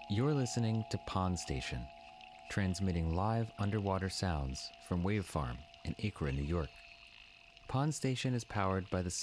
You're listening to Pond Station, transmitting live underwater sounds from Wave Farm in Acra, New York. Pond Station is powered by the